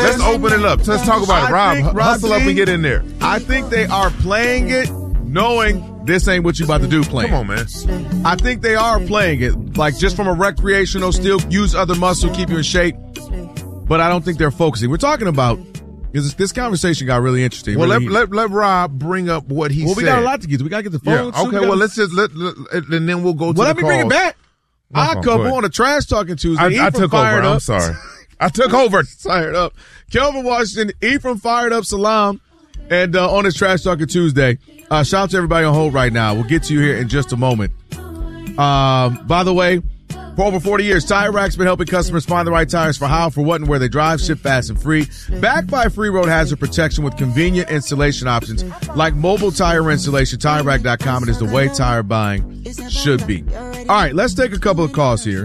Let's open it up. Let's talk about it. Rob, hustle up and get in there. I think they are playing it knowing this ain't what you about to do playing. Come on, man. I think they are playing it, like just from a recreational, still use other muscle, keep you in shape. But I don't think they're focusing. We're talking about, because this conversation got really interesting. Well, really let Rob bring up what he said. Well, we got a lot to get to. We got to get the phone. Yeah. Okay, well, let's just and then we'll go to the let me bring it back. I come on a trash talking Tuesday. I took over. I'm sorry. I took over. Fired up. Kelvin Washington, Ephraim fired up, Salam, and on his trash talking Tuesday. Shout out to everybody on hold right now. We'll get to you here in just a moment. By the way, for over 40 years, Tire Rack's been helping customers find the right tires for how, for what, and where they drive, ship fast and free. Backed by free road hazard protection with convenient installation options like mobile tire installation. TireRack.com. It is the way tire buying should be. All right, let's take a couple of calls here.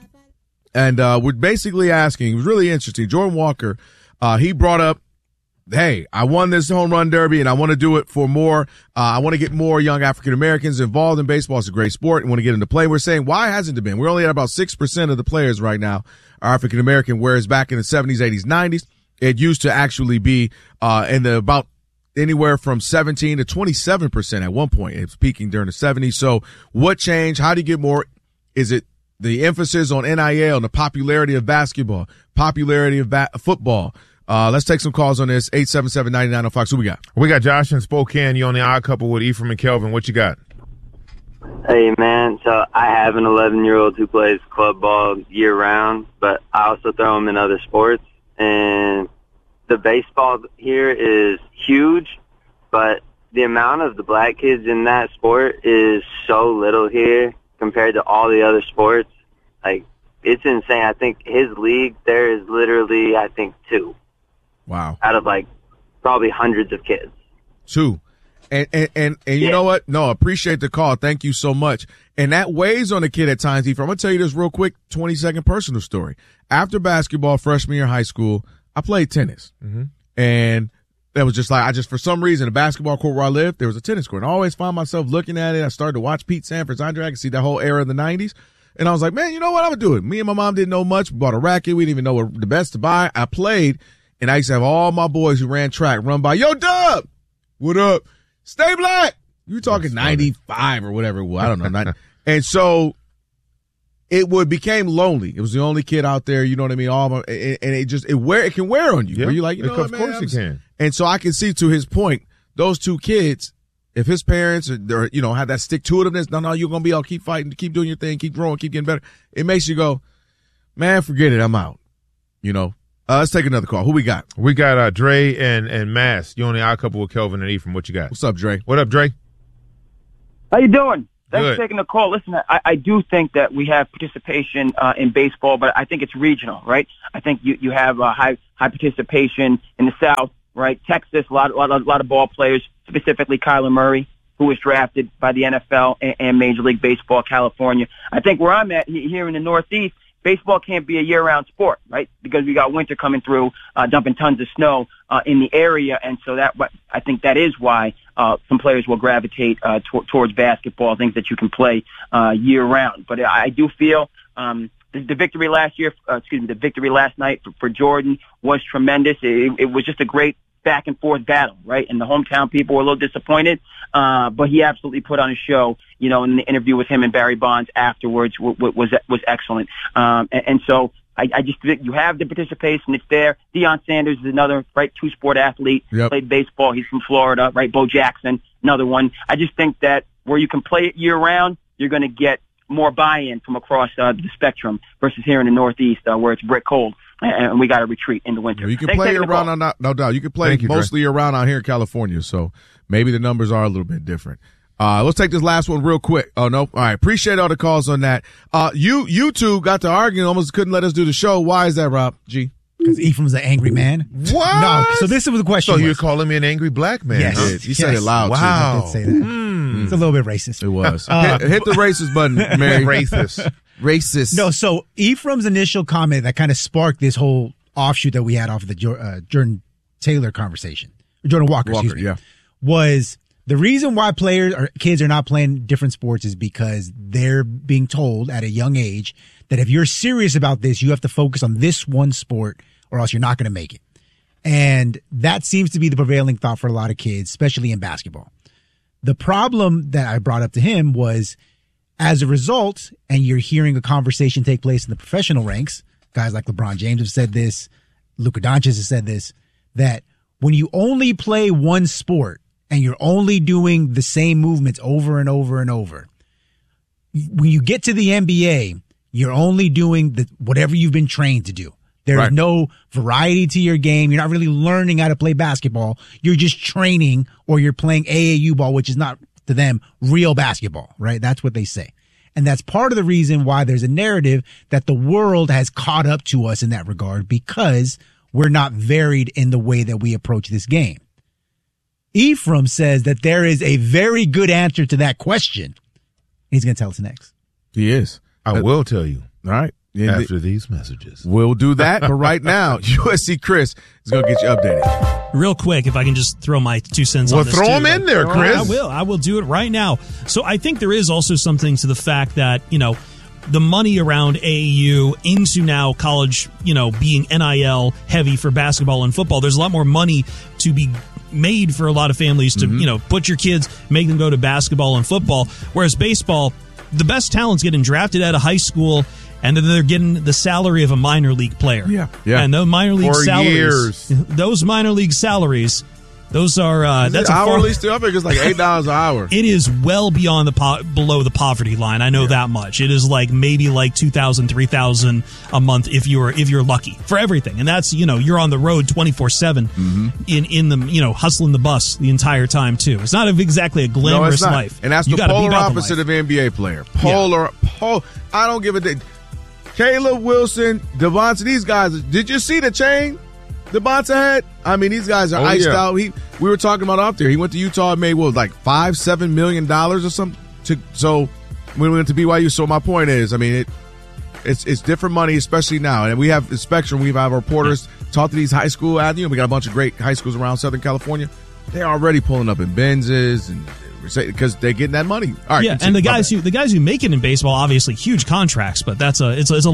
And we're basically asking, it was really interesting. Jordan Walker, he brought up, hey, I won this home run derby and I want to do it for more. I want to get more young African Americans involved in baseball. It's a great sport and want to get into play. We're saying, why hasn't it been? We're only at about 6% of the players right now are African American, whereas back in the 70s, 80s, 90s, it used to actually be in the about anywhere from 17 to 27% at one point. It was peaking during the 70s. So what changed? How do you get more? Is it the emphasis on NIL and the popularity of basketball, popularity of football? Let's take some calls on this. 877-99 on Fox. Who we got? We got Josh in Spokane. You on the Odd Couple with Ephraim and Kelvin. What you got? Hey, man. So I have an 11-year-old who plays club ball year-round, but I also throw him in other sports. And the baseball here is huge, but the amount of the black kids in that sport is so little here compared to all the other sports. Like, it's insane. I think his league, there is literally, I think, 2. Wow. Out of, like, probably hundreds of kids. 2. And you know what? No, appreciate the call. Thank you so much. And that weighs on a kid at times. I'm going to tell you this real quick, 20-second personal story. After basketball, freshman year of high school, I played tennis. Mm-hmm. And that was just like, for some reason, the basketball court where I lived, there was a tennis court. And I always found myself looking at it. I started to watch Pete Sampras, Andre. I could see that whole era of the 90s. And I was like, man, you know what? I'm going to do it. Me and my mom didn't know much. We bought a racket. We didn't even know what the best to buy. I played, and I used to have all my boys who ran track run by, yo, Dub, what up? Stay black. You were talking 95 or whatever it was. I don't know. And so it became lonely. It was the only kid out there, you know what I mean? And it can wear on you. Yeah. Where you're like, you know what, of course it can. And so I can see, to his point, those 2 kids, if his parents are, you know, have that stick-to-itiveness, no, you're going to be all keep fighting, keep doing your thing, keep growing, keep getting better. It makes you go, man, forget it, I'm out. You know? Let's take another call. Who we got? We got Dre and Mass. You on the Odd Couple with Kelvin and Ephraim. What you got? What's up, Dre? What up, Dre? How you doing? Thanks Good. for taking the call. Listen, I do think that we have participation in baseball, but I think it's regional, right? I think you have high participation in the South, right? Texas, a lot of ball players, specifically Kyler Murray, who was drafted by the NFL and Major League Baseball, California. I think where I'm at here in the Northeast, baseball can't be a year-round sport, right? Because we got winter coming through, dumping tons of snow in the area, and so I think that is why some players will gravitate towards basketball, things that you can play year-round. But I do feel the victory last night for Jordan was tremendous. It was just a great back-and-forth battle, right? And the hometown people were a little disappointed, but he absolutely put on a show. You know, in the interview with him and Barry Bonds afterwards was excellent. And so I just think you have the participation. It's there. Deion Sanders is another, right, 2-sport athlete. Yep. Played baseball. He's from Florida, right? Bo Jackson, another one. I just think that where you can play it year-round, you're going to get more buy-in from across the spectrum versus here in the Northeast where it's brick cold. And we got to retreat in the winter. You can play year-round, no doubt. You can play mostly year-round out here in California, so maybe the numbers are a little bit different. Let's take this last one real quick. Oh, no? All right. Appreciate all the calls on that. You two got to arguing, almost couldn't let us do the show. Why is that, Rob G? Because Ephraim's an angry man. What? No, so this was the question. So you're calling me an angry black man? Yes. Huh? You said it loud, wow. too. I did say that. It's a little bit racist. It was. Hit the racist button, Mary. Racist. No, so Ephraim's initial comment that kind of sparked this whole offshoot that we had off of the Jordan Taylor conversation, Jordan Walker, excuse me, was the reason why players or kids are not playing different sports is because they're being told at a young age that if you're serious about this, you have to focus on this one sport or else you're not going to make it. And that seems to be the prevailing thought for a lot of kids, especially in basketball. The problem that I brought up to him was, as a result, and you're hearing a conversation take place in the professional ranks, guys like LeBron James have said this, Luka Doncic has said this, that when you only play one sport and you're only doing the same movements over and over and over, when you get to the NBA, you're only doing whatever you've been trained to do. There's no variety to your game. You're not really learning how to play basketball. You're just training, or you're playing AAU ball, which is not, to them, real basketball, right? That's what they say. And that's part of the reason why there's a narrative that the world has caught up to us in that regard, because we're not varied in the way that we approach this game. Ephraim says that there is a very good answer to that question. He's going to tell us next. He is. I will tell you. All right. After these messages. We'll do that. But right now, USC Chris is going to get you updated. Real quick, if I can just throw my 2 cents on this. Well, throw them in there, Chris. I will do it right now. So I think there is also something to the fact that, the money around AAU into now college, being NIL heavy for basketball and football, there's a lot more money to be made for a lot of families to, put your kids, make them go to basketball and football. Whereas baseball, the best talent's getting drafted out of high school, and then they're getting the salary of a minor league player. Yeah. And those minor league salaries, those minor league salaries, those are that's hourly still. I think it's like $8 an hour. It is well beyond below the poverty line. I know that much. It is maybe $2,000, $3,000 a month if you're lucky for everything. And that's you're on the road 24/7 in the hustling the bus the entire time too. It's not exactly a glamorous life. And that's the polar opposite of an NBA player. I don't give a damn. Caleb Wilson, Devontae, these guys. Did you see the chain Devontae had? I mean, these guys are iced out. We were talking about up there. He went to Utah and made $5-7 million or something. So when we went to BYU. So my point is, I mean, it's different money, especially now. And we have the Spectrum. We have our reporters talk to these high school athletes. We got a bunch of great high schools around Southern California. They're already pulling up in Benzes and because they're getting that money. All right, and the guys who make it in baseball, obviously huge contracts, but it's a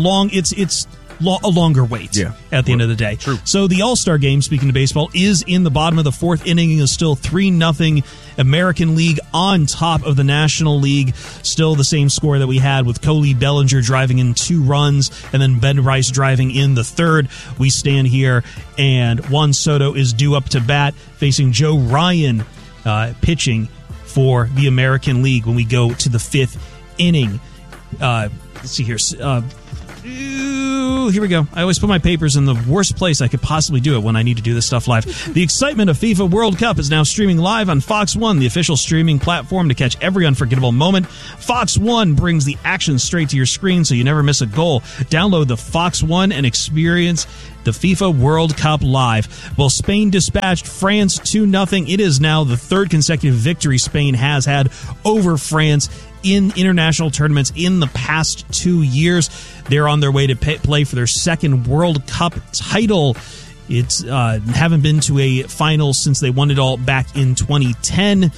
longer wait at the end of the day. True. So the All-Star game, speaking of baseball, is in the bottom of the fourth inning and is still 3-0 American League on top of the National League. Still the same score that we had with Coley Bellinger driving in 2 runs and then Ben Rice driving in the third. We stand here and Juan Soto is due up to bat facing Joe Ryan pitching for the American League when we go to the 5th inning. Let's see here. Here we go. I always put my papers in the worst place I could possibly do it when I need to do this stuff live. The excitement of FIFA World Cup is now streaming live on Fox One, the official streaming platform to catch every unforgettable moment. Fox One brings the action straight to your screen so you never miss a goal. Download the Fox One and experience the FIFA World Cup live. Well, Spain dispatched France 2-0. It is now the 3rd consecutive victory Spain has had over France in international tournaments in the past 2 years. They're on their way to play for their 2nd World Cup title. It's haven't been to a final since they won it all back in 2010.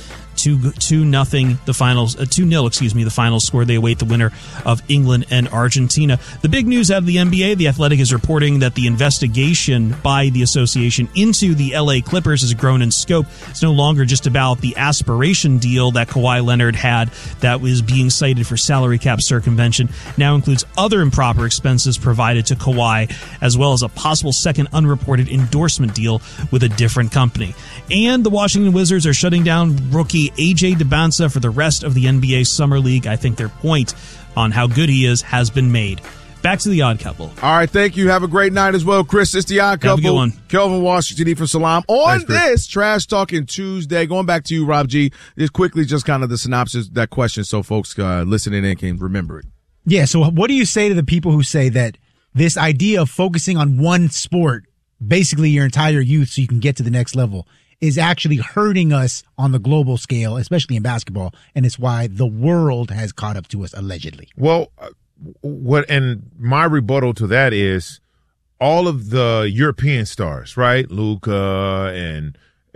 2-0 the finals, 2-0, the final score. They await the winner of England and Argentina. The big news out of the NBA, The Athletic is reporting that the investigation by the association into the LA Clippers has grown in scope. It's no longer just about the aspiration deal that Kawhi Leonard had that was being cited for salary cap circumvention. Now includes other improper expenses provided to Kawhi, as well as a possible second unreported endorsement deal with a different company. And the Washington Wizards are shutting down rookie AJ Debonsa for the rest of the NBA Summer League. I think their point on how good he is has been made. Back to the Odd Couple. All right, thank you. Have a great night as well, Chris. It's the Odd Couple. Have a good one. Kelvin Washington, Ephraim Salam. On this Trash Talking Tuesday, going back to you, Rob G. Just quickly, just kind of the synopsis, that question, so folks listening in can remember it. Yeah, so what do you say to the people who say that this idea of focusing on one sport, basically your entire youth so you can get to the next level, is actually hurting us on the global scale, especially in basketball, and it's why the world has caught up to us, allegedly? Well, and my rebuttal to that is all of the European stars, right? Luka and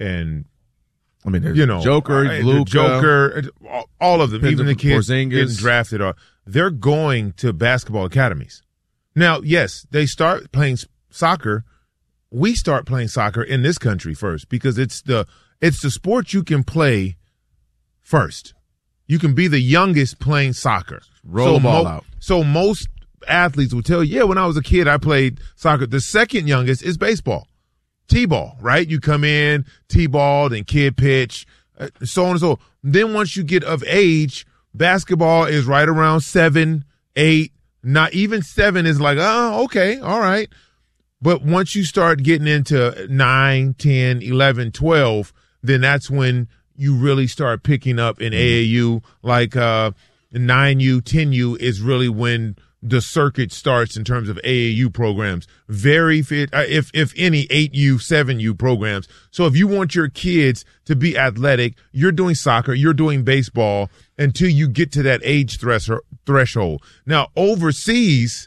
I mean, there's Joker, Luka, Joker, all of them, even the kids Porzingis. Getting drafted, they're going to basketball academies. Now, yes, they start playing soccer we start playing soccer in this country first because it's the sport you can play first. You can be the youngest playing soccer. Roll the ball out. So most athletes will tell you, yeah, when I was a kid, I played soccer. The second youngest is baseball, T-ball, right? You come in, T-ball, then kid pitch, so on and so on. Then once you get of age, basketball is right around 7, 8, not even 7 is like, oh, okay, all right. But once you start getting into 9, 10, 11, 12, then that's when you really start picking up in AAU. Like 9U, 10U is really when the circuit starts in terms of AAU programs. Very fit, if any, 8U, 7U programs. So if you want your kids to be athletic, you're doing soccer, you're doing baseball until you get to that age threshold. Now, overseas,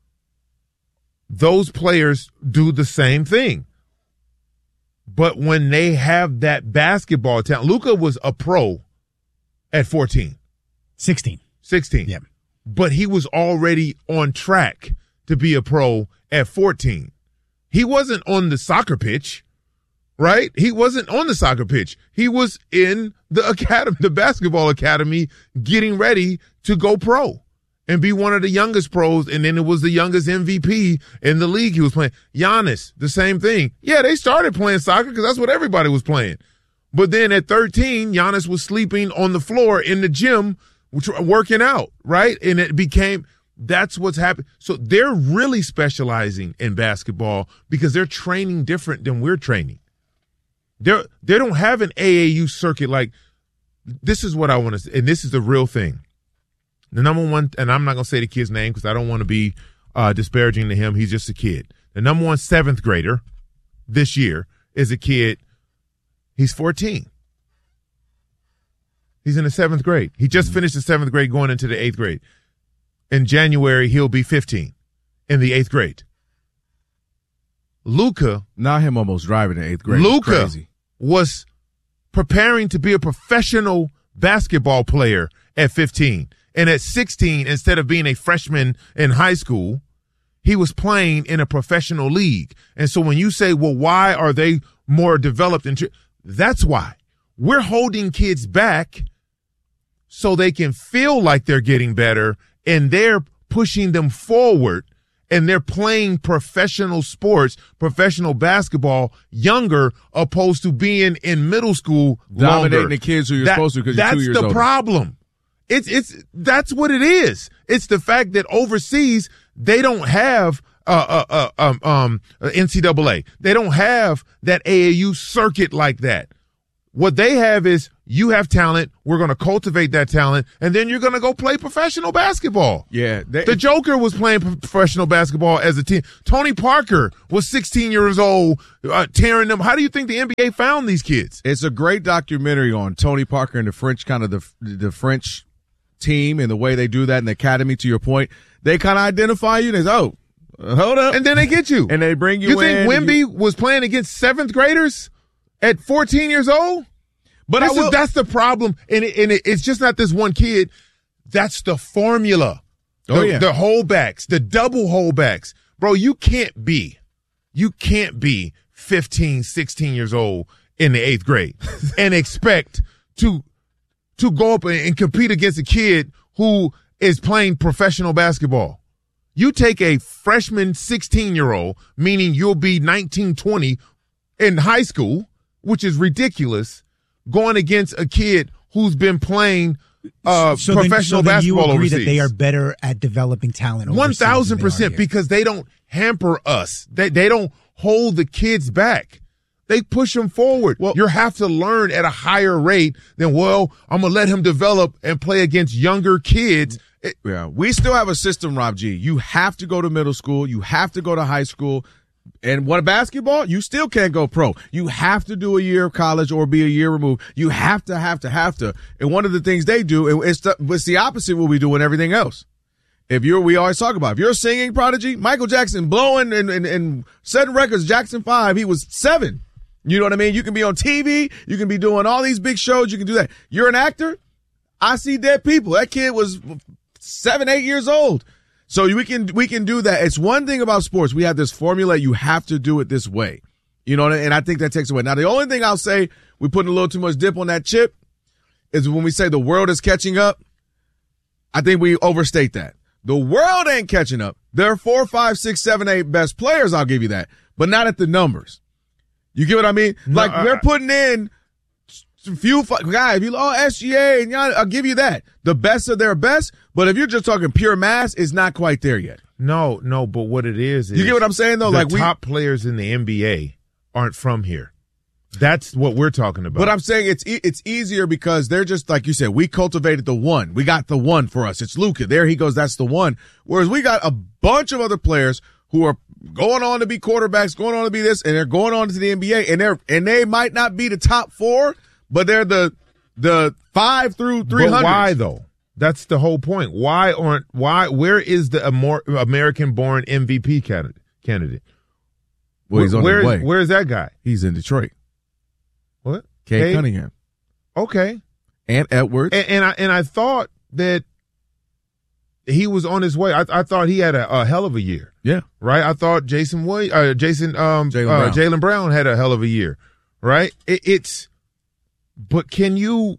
those players do the same thing. But when they have that basketball talent, Luka was a pro at 14. 16. Yeah. But he was already on track to be a pro at 14. He wasn't on the soccer pitch, right? He wasn't on the soccer pitch. He was in the academy, the basketball academy, getting ready to go pro and be one of the youngest pros. And then it was the youngest MVP in the league he was playing. Giannis, the same thing. Yeah, they started playing soccer because that's what everybody was playing. But then at 13, Giannis was sleeping on the floor in the gym, working out, right? And it became, that's what's happened. So they're really specializing in basketball because they're training different than we're training. They don't have an AAU circuit. Like, this is what I want to say, and this is the real thing. The number one, and I'm not going to say the kid's name because I don't want to be disparaging to him. He's just a kid. The number one 7th grader this year is a kid. He's 14. He's in the 7th grade. He just finished the 7th grade going into the 8th grade. In January, he'll be 15 in the 8th grade. Luka. Now him almost driving in 8th grade. Luka was preparing to be a professional basketball player at 15. And at 16, instead of being a freshman in high school, he was playing in a professional league. And so when you say, well, why are they more developed? That's why. We're holding kids back so they can feel like they're getting better, and they're pushing them forward, and they're playing professional sports, professional basketball younger, opposed to being in middle school dominating longer. The kids who you're supposed to because you're 2 years older. That's the problem. That's what it is. It's the fact that overseas they don't have NCAA. They don't have that AAU circuit like that. What they have is you have talent. We're going to cultivate that talent, and then you're going to go play professional basketball. Yeah. The Joker was playing professional basketball as a team. Tony Parker was 16 years old, tearing them. How do you think the NBA found these kids? It's a great documentary on Tony Parker and the French, kind of the French team and the way they do that in the academy. To your point, they kind of identify you. They say, oh, hold up. And then they get you. And they bring you in. You think Wemby was playing against 7th graders at 14 years old? But that's the problem. And it's just not this one kid. That's the formula. The holdbacks, the double holdbacks. Bro, you can't be 15, 16 years old in the 8th grade and expect to go up and compete against a kid who is playing professional basketball. You take a freshman 16-year-old, meaning you'll be 19, 20 in high school, which is ridiculous, going against a kid who's been playing professional basketball you agree overseas. That they are better at developing talent. 1,000%, because they don't hamper us. They don't hold the kids back. They push them forward. Well, you have to learn at a higher rate than, well, I'm going to let him develop and play against younger kids. We still have a system, Rob G. You have to go to middle school. You have to go to high school. And what basketball? You still can't go pro. You have to do a year of college or be a year removed. You have to. And one of the things they do, it's the opposite of what we do in everything else. We always talk about, if you're a singing prodigy, Michael Jackson blowing and setting records, Jackson 5, he was 7. You know what I mean? You can be on TV. You can be doing all these big shows. You can do that. You're an actor. I See Dead People. That kid was 7, 8 years old. So we can do that. It's one thing about sports. We have this formula. You have to do it this way. You know, and I think that takes away. Now, the only thing I'll say, we put a little too much dip on that chip, is when we say the world is catching up, I think we overstate that. The world ain't catching up. There are 4, 5, 6, 7, 8 best players, I'll give you that, but not at the numbers. You get what I mean? No, like, they're putting in some few guys. SGA, and I'll give you that. The best of their best, but if you're just talking pure mass, it's not quite there yet. No, but what it is you get what I'm saying, though? The top players in the NBA aren't from here. That's what we're talking about. But I'm saying it's easier because they're just, like you said, we cultivated the one. We got the one for us. It's Luka. There he goes. That's the one. Whereas we got a bunch of other players who are going on to be quarterbacks, going on to be this, and they're going on to the NBA, and they might not be the top 4, but they're the 5 through 300. But why though? That's the whole point. Where is the American-born MVP candidate? Well, he's on his way. Where's that guy? He's in Detroit. What? Cade Cunningham. Okay. And Edwards. And I thought that he was on his way. I thought he had a hell of a year. Yeah. Right? I thought Jaylen Brown had a hell of a year. Right? But can you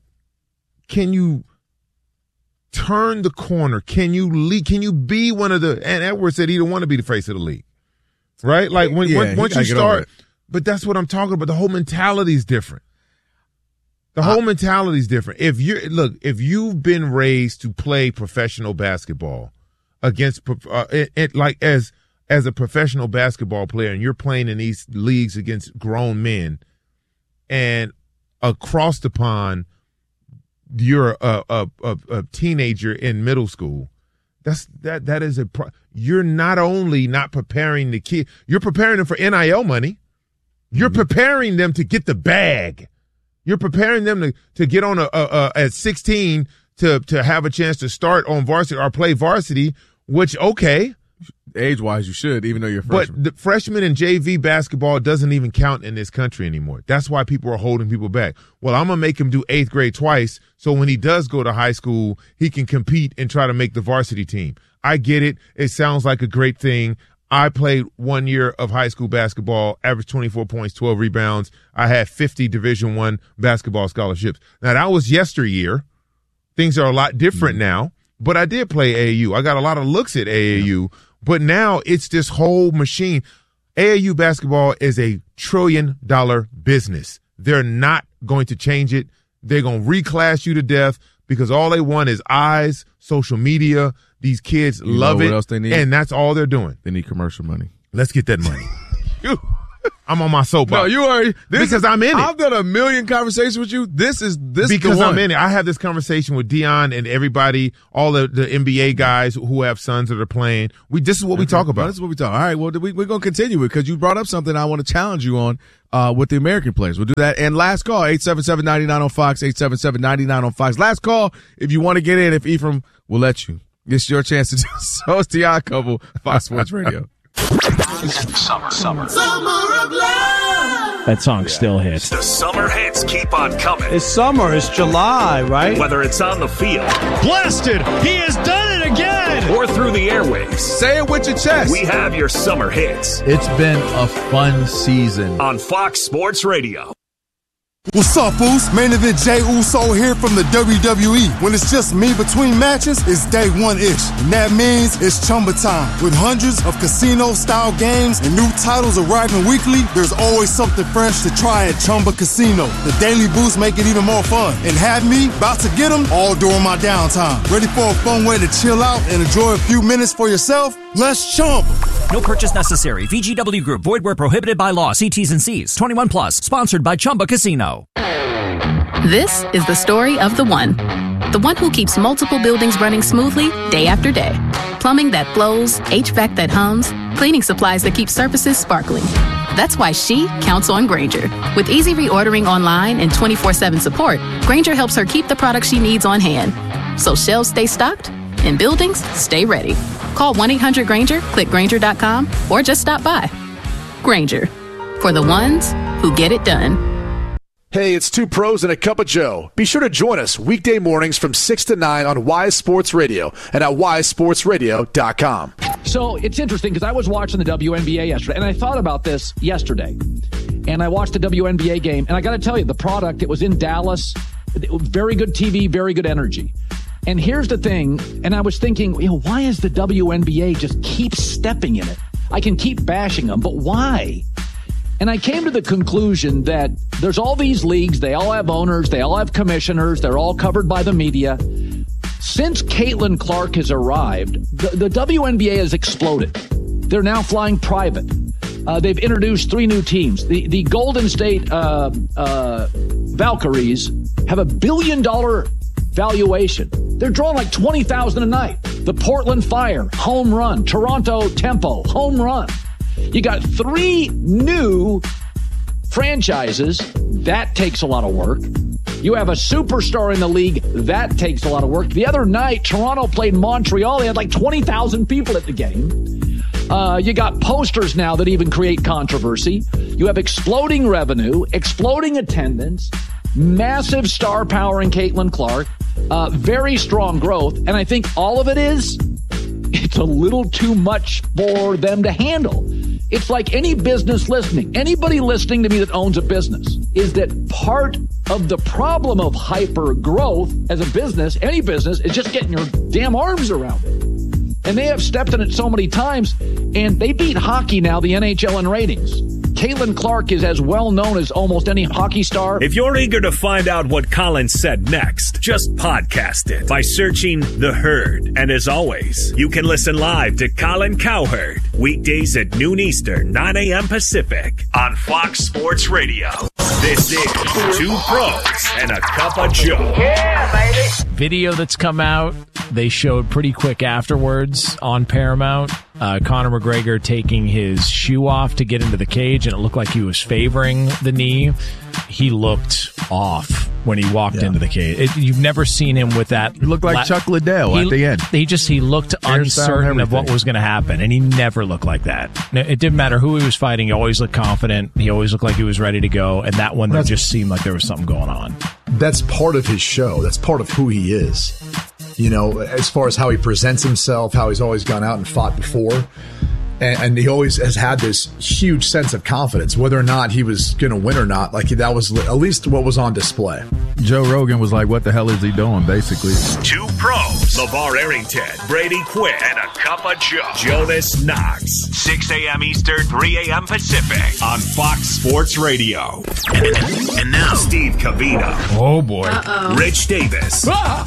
turn the corner? Can you be one of the, and Edwards said he didn't want to be the face of the league. Right? Like once you start, but that's what I'm talking about. The whole mentality is different. If you've been raised to play professional basketball against, as a professional basketball player, and you're playing in these leagues against grown men, and across the pond, you're a teenager in middle school. You're not only not preparing the kid, you're preparing them for NIL money. You're preparing them to get the bag. You're preparing them to get on at 16 to have a chance to start on varsity or play varsity, which, okay. Age-wise, you should, even though you're a freshman. But the freshman and JV basketball doesn't even count in this country anymore. That's why people are holding people back. Well, I'm going to make him do 8th grade twice, so when he does go to high school, he can compete and try to make the varsity team. I get it. It sounds like a great thing. I played 1 year of high school basketball, averaged 24 points, 12 rebounds. I had 50 Division I basketball scholarships. Now, that was yesteryear. Things are a lot different now, but I did play AAU. I got a lot of looks at AAU, but now it's this whole machine. AAU basketball is a $1 trillion business. They're not going to change it. They're going to reclass you to death because all they want is eyes, social media. These kids love it, else they need? And that's all they're doing. They need commercial money. Let's get that money. I'm on my soapbox. No, you are. Because I'm in it. I've done a million conversations with you. This because I'm in it. I have this conversation with Dion and everybody, all the NBA guys who have sons that are playing. This is what we talk about. This is what we talk. All right. Well, we're going to continue it because you brought up something I want to challenge you on with the American players. We'll do that. And last call, 877-99 on Fox, 877-99 on Fox. Last call, if you want to get in, if Ephraim will let you. It's your chance to do so. It's the Odd Couple, Fox Sports Radio. Summer of love. That song still hits. The summer hits keep on coming. It's summer. It's July, right? Whether it's on the field. Blasted! He has done it again! Or through the airwaves. Say it with your chest. We have your summer hits. It's been a fun season. On Fox Sports Radio. What's up, Uso? Main event Jey Uso here from the WWE. When it's just me between matches, it's day one-ish. And that means it's Chumba time. With hundreds of casino-style games and new titles arriving weekly, there's always something fresh to try at Chumba Casino. The daily boosts make it even more fun. And have me about to get them all during my downtime. Ready for a fun way to chill out and enjoy a few minutes for yourself? Let's Chumba. No purchase necessary. VGW Group. Void where prohibited by law. See T's and C's. 21 plus. Sponsored by Chumba Casino. This is the story of the one. The one who keeps multiple buildings running smoothly day after day. Plumbing that flows, HVAC that hums, cleaning supplies that keep surfaces sparkling. That's why she counts on Grainger. With easy reordering online and 24/7 support, Grainger helps her keep the products she needs on hand. So shelves stay stocked and buildings stay ready. Call 1-800-GRAINGER, click Grainger.com, or just stop by. Grainger, for the ones who get it done. Hey, it's two pros and a cup of Joe. Be sure to join us weekday mornings from 6 to 9 on Wise Sports Radio and at wisesportsradio.com. So it's interesting because I was watching the WNBA yesterday, and I thought about this yesterday. And I watched the WNBA game, and I got to tell you, the product, it was in Dallas. Very good TV, very good energy. And here's the thing, and I was thinking, why is the WNBA just keep stepping in it? I can keep bashing them, but why? And I came to the conclusion that there's all these leagues, they all have owners, they all have commissioners, they're all covered by the media. Since Caitlin Clark has arrived, the WNBA has exploded. They're now flying private. They've introduced 3 new teams. The Golden State Valkyries have $1 billion valuation. They're drawing like 20,000 a night. The Portland Fire, home run. Toronto Tempo, home run. You got 3 new franchises. That takes a lot of work. You have a superstar in the league. That takes a lot of work. The other night, Toronto played Montreal. They had like 20,000 people at the game. You got posters now that even create controversy. You have exploding revenue, exploding attendance, massive star power in Caitlin Clark, very strong growth. And I think all of it's a little too much for them to handle. It's like any business listening. Anybody listening to me that owns a business is that part of the problem of hyper growth as a business, any business, is just getting your damn arms around it. And they have stepped in it so many times, and they beat hockey now, the NHL, in ratings. Caitlin Clark is as well known as almost any hockey star. If you're eager to find out what Colin said next, just podcast it by searching The Herd. And as always, you can listen live to Colin Cowherd weekdays at noon Eastern, 9 a.m. Pacific on Fox Sports Radio. This is Two Pros and a Cup of Joe. Yeah, baby. Video that's come out, they showed pretty quick afterwards on Paramount. Conor McGregor taking his shoe off to get into the cage, and it looked like he was favoring the knee. He looked off when he walked into the cage. You've never seen him with that. He looked like Chuck Liddell at the end. He looked uncertain of what was going to happen, and he never looked like that. It didn't matter who he was fighting. He always looked confident. He always looked like he was ready to go, and that one there just seemed like there was something going on. That's part of his show. That's part of who he is. You know, as far as how he presents himself, how he's always gone out and fought before. And he always has had this huge sense of confidence, whether or not he was going to win or not. Like, that was at least what was on display. Joe Rogan was like, what the hell is he doing, basically? Two Pros, LeVar Arrington, Brady Quinn, and a Cup of Joe, Jonas Knox. 6 a.m. Eastern, 3 a.m. Pacific on Fox Sports Radio. And now, Steve Covino. Oh, boy. Rich Davis.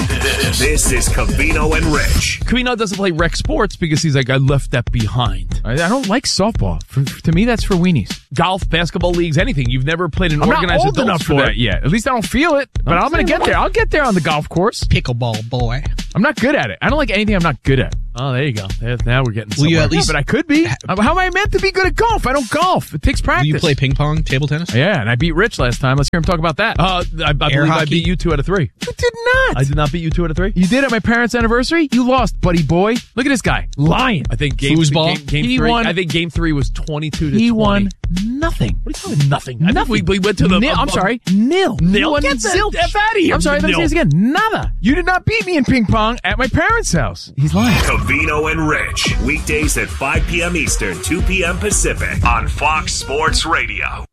This is Covino and Rich. Covino doesn't play rec sports because he's like, I left that behind. I don't like softball. To me, that's for weenies. Golf, basketball leagues, anything. You've never played an organized adult enough for that yet. At least I don't feel it. But I'm going to get there. I'll get there on the golf course. Pickleball boy. I'm not good at it. I don't like anything I'm not good at. Oh, there you go. Now we're getting somewhere. Will you at least, but I could be. How am I meant to be good at golf? I don't golf. It takes practice. Do you play ping pong, table tennis? Yeah, and I beat Rich last time. Let's hear him talk about that. I believe I beat you 2 out of 3. You did not. I did not beat you 2 out of 3. You did at my parents' anniversary? You lost, buddy boy. Look at this guy. Lying. I think game 3 won. I think game 3 was 22 to 20. He won nothing. What are you talking nothing? Nothing. I think we went to the nil. I'm sorry. Nil. Nil. Get the F out of here. I'm sorry. Let me say this again. Nada. You did not beat me in ping pong at my parents' house. He's lying. Covino and Rich. Weekdays at 5 p.m. Eastern, 2 p.m. Pacific on Fox Sports Radio.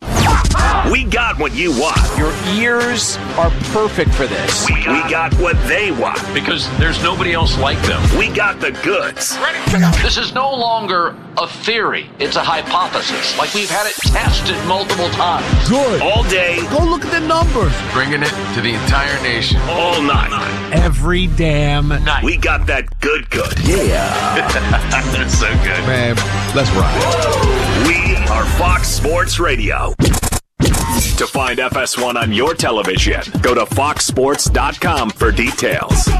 We got what you want. Your ears are perfect for this. We got what they want. Because there's nobody else like them. We got the goods. This is no longer a theory. It's a hypothesis. Like we've had it tested multiple times. Good. All day. Go look at the numbers. Bringing it to the entire nation. All night. Every damn night. We got that good. Yeah. That's so good. Man, let's ride. We are Fox Sports Radio. To find FS1 on your television, go to foxsports.com for details.